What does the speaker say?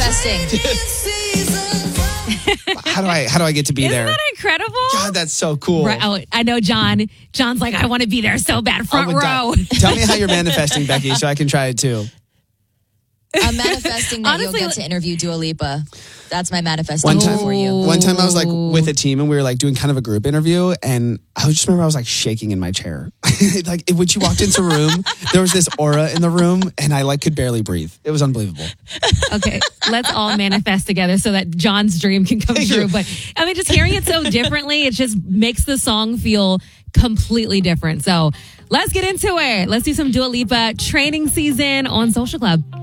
manifesting. How do I get to be there? Isn't that incredible? God, that's so cool. Right, oh, I know John. John's like, I want to be there so bad, front row. Tell me how you're manifesting, Becky, so I can try it too. I'm manifesting that Honestly, you'll get to interview Dua Lipa. That's my manifestation for you. One time I was like with a team and we were like doing kind of a group interview, and I just remember I was like shaking in my chair. Like when she walked into a room, there was this aura in the room and I like could barely breathe. It was unbelievable. Okay, let's all manifest together so that John's dream can come true. But I mean, just hearing it so differently, it just makes the song feel completely different. So let's get into it. Let's do some Dua Lipa training season on Social Club.